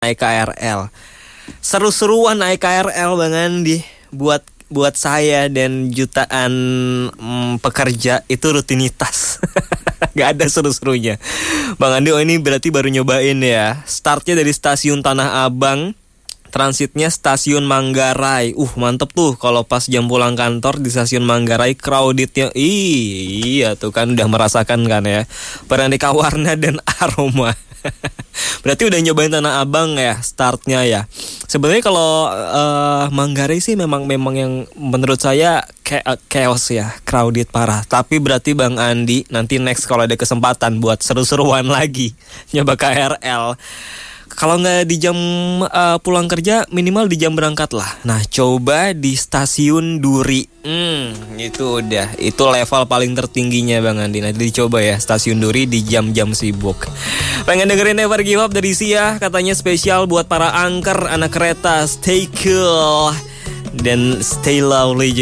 naik KRL. Seru-seruan naik KRL Bang Andi. Buat saya dan jutaan pekerja itu rutinitas. Gak ada seru-serunya Bang Andi. Ini berarti baru nyobain ya. Startnya dari stasiun Tanah Abang, transitnya stasiun Manggarai. Mantep tuh kalau pas jam pulang kantor di stasiun Manggarai crowdednya. Iya tuh kan udah merasakan kan ya beraneka warna dan aroma. Berarti udah nyobain Tanah Abang ya startnya ya. Sebenarnya kalau Manggarai sih memang yang menurut saya chaos ya, crowded parah. Tapi berarti Bang Andi nanti next kalau ada kesempatan buat seru-seruan lagi nyoba KRL. Kalau nggak di jam pulang kerja, minimal di jam berangkat lah. Nah, coba di stasiun Duri. Itu udah. Itu level paling tertingginya Bang Andi. Nanti dicoba ya, stasiun Duri di jam-jam sibuk. Pengen dengerin Never Give Up dari Sia. Katanya spesial buat para angker, anak kereta. Stay cool dan stay lovely juga.